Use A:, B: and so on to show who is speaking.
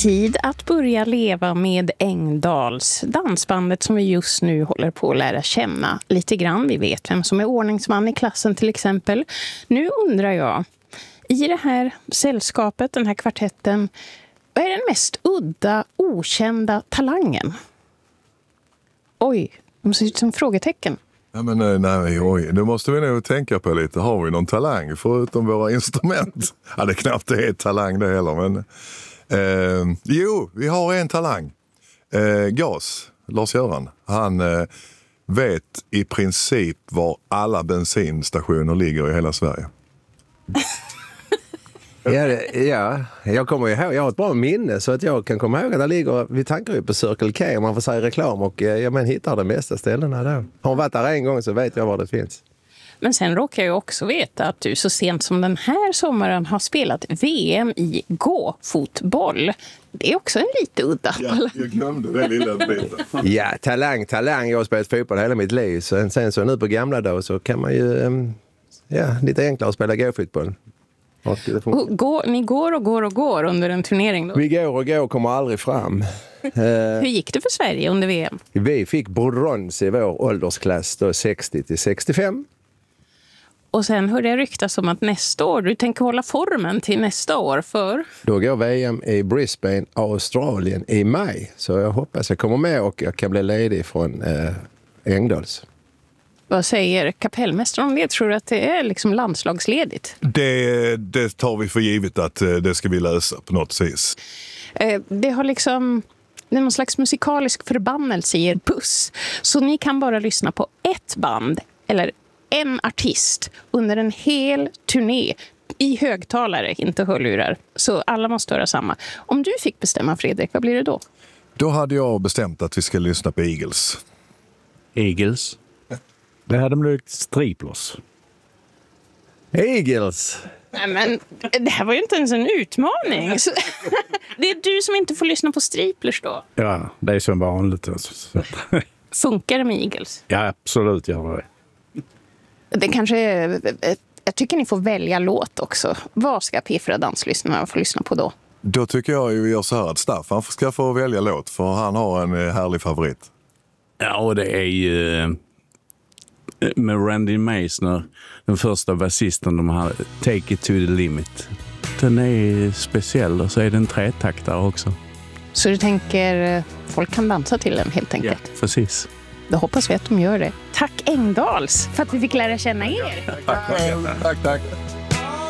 A: Tid att börja leva med Engdahls, dansbandet som vi just nu håller på att lära känna lite grann. Vi vet vem som är ordningsman i klassen till exempel. Nu undrar jag, i det här sällskapet, den här kvartetten, vad är den mest udda, okända talangen? Oj, det måste ut som frågetecken.
B: Ja, men nej, oj. Det måste vi nog tänka på lite. Har vi någon talang förutom våra instrument? Ja, det är knappt det är talang det heller, men... Jo, vi har en talang. Gas, Lars-Göran. Han vet i princip var alla bensinstationer ligger i hela Sverige.
C: Ja, jag kommer ihåg, jag har ett bra minne så att jag kan komma ihåg att det ligger, vi tankar ju på Circle K om man får säga reklam och hittar de mesta ställena där. Har varit där en gång så vet jag var det finns.
A: Men sen råkar jag också veta att du så sent som den här sommaren har spelat VM i gåfotboll. Det är också en lite udda.
B: Ja, jag glömde det lilla biten.
C: Ja, talang. Jag har spelat fotboll hela mitt liv. Sen så nu på gamla dagar så kan man ju lite enklare spela gåfotboll.
A: Ni går under en turnering då?
C: Vi går och kommer aldrig fram.
A: Hur gick det för Sverige under VM?
C: Vi fick brons i vår åldersklass då 60-65.
A: Och sen hörde jag ryktas om att nästa år, du tänker hålla formen till nästa år för?
C: Då går VM i Brisbane, Australien i maj. Så jag hoppas jag kommer med och jag kan bli ledig från Engdahls.
A: Vad säger kapellmästaren om det? Tror du att det är liksom landslagsledigt?
B: Det tar vi för givet att det ska vi lösa på något vis.
A: Det har liksom... Det är någon slags musikalisk förbannelse i er buss. Så ni kan bara lyssna på ett band eller en artist under en hel turné i högtalare, inte hörlurar. Så alla måste höra samma. Om du fick bestämma, Fredrik, vad blir det då?
B: Då hade jag bestämt att vi ska lyssna på Eagles.
D: Eagles? Det hade blivit Striplers.
C: Eagles!
A: Nej, men det här var ju inte ens en utmaning. Så, det är du som inte får lyssna på Striplers då.
D: Ja, det är som vanligt. Alltså.
A: Funkar det med Eagles?
D: Ja, absolut gör det.
A: Det kanske är, jag tycker ni får välja låt också. Vad ska P4 danslyssnarna få lyssna på då?
B: Då tycker jag ju gör så här att Staffan ska få välja låt för han har en härlig favorit.
D: Ja, och det är ju med Randy Meisner, den första basisten de hade, Take It To The Limit. Den är speciell och så är den tretaktare också.
A: Så du tänker folk kan dansa till den helt enkelt?
D: Ja, precis.
A: Då hoppas vi att de gör det. Tack Engdahls för att vi fick lära känna er.
B: Tack.